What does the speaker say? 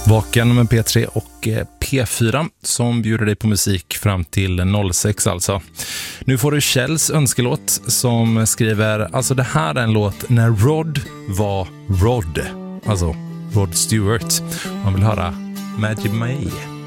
Vaken med P3 och P4 som bjuder dig på musik fram till 06 alltså. Nu får du Kjells önskelåt som skriver, alltså det här är en låt när Rod var Rod. Alltså Rod Stewart. Man vill höra Magic May.